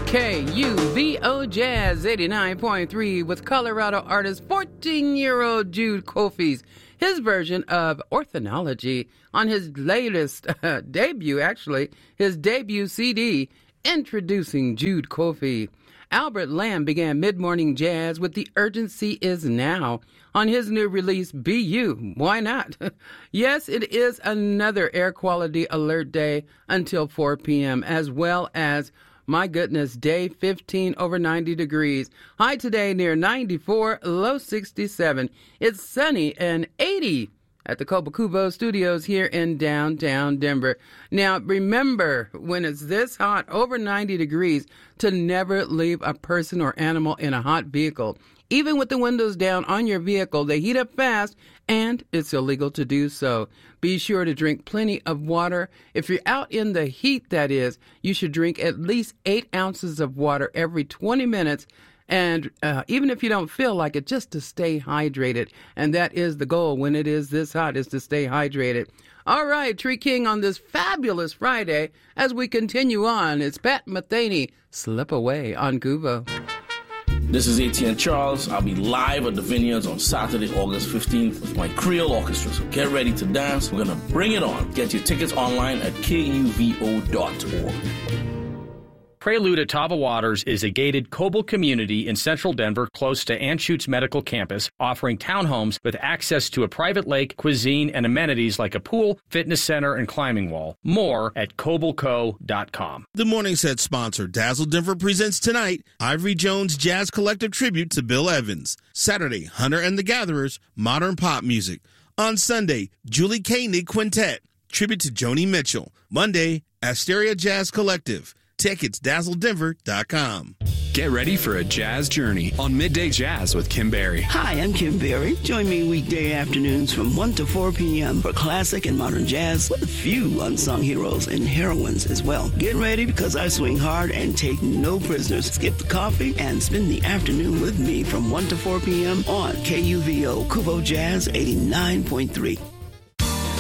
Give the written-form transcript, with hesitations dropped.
KUVO Jazz 89.3 with Colorado artist 14-year-old Jude Coffey's his version of Orthonology on his latest his debut CD, Introducing Jude Coffey. Albert Lamb began mid-morning jazz with The Urgency Is Now on his new release, Be You. Why not? Yes, it is another air quality alert day until 4 p.m., as well as, my goodness, day 15 over 90 degrees. High today near 94, low 67. It's sunny and 80 at the Cobo Studios here in downtown Denver. Now, remember, when it's this hot, over 90 degrees, to never leave a person or animal in a hot vehicle. Even with the windows down on your vehicle, they heat up fast, and it's illegal to do so. Be sure to drink plenty of water. If you're out in the heat, that is, you should drink at least 8 ounces of water every 20 minutes. And even if you don't feel like it, just to stay hydrated. And that is the goal when it is this hot, is to stay hydrated. All right, Tree King on this fabulous Friday. As we continue on, it's Pat Metheny, Slip Away on Kuvo. This is ATN Charles. I'll be live at the Vineyards on Saturday, August 15th with my Creole Orchestra. So get ready to dance. We're going to bring it on. Get your tickets online at kuvo.org. Prelude at Tava Waters is a gated Coble community in central Denver close to Anschutz Medical Campus, offering townhomes with access to a private lake, cuisine, and amenities like a pool, fitness center, and climbing wall. More at cobleco.com. The Morning Set sponsor, Dazzle Denver, presents tonight Ivory Jones Jazz Collective tribute to Bill Evans. Saturday, Hunter and the Gatherers, modern pop music. On Sunday, Julie Koenig Quintet, tribute to Joni Mitchell. Monday, Asteria Jazz Collective. Tickets, dazzledenver.com. Get ready for a jazz journey on Midday Jazz with Kim Berry. Hi, I'm Kim Berry. Join me weekday afternoons from 1 to 4 p.m. for classic and modern jazz with a few unsung heroes and heroines as well. Get ready because I swing hard and take no prisoners. Skip the coffee and spend the afternoon with me from 1 to 4 p.m. on KUVO Kuvo Jazz 89.3.